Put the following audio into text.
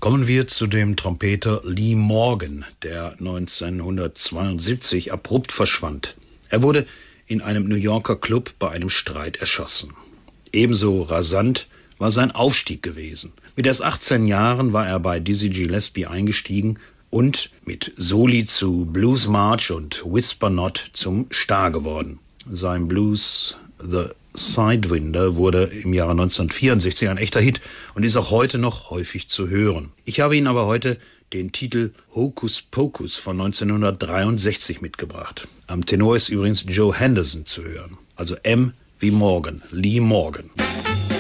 Kommen wir zu dem Trompeter Lee Morgan, der 1972 abrupt verschwand. Er wurde in einem New Yorker Club bei einem Streit erschossen. Ebenso rasant war sein Aufstieg gewesen. Mit erst 18 Jahren war er bei Dizzy Gillespie eingestiegen und mit Soli zu Blues March und Whisper Not zum Star geworden. Sein Blues The Sidewinder wurde im Jahre 1964 ein echter Hit und ist auch heute noch häufig zu hören. Ich habe Ihnen aber heute den Titel Hocus Pocus von 1963 mitgebracht. Am Tenor ist übrigens Joe Henderson zu hören, also M wie Morgan, Lee Morgan.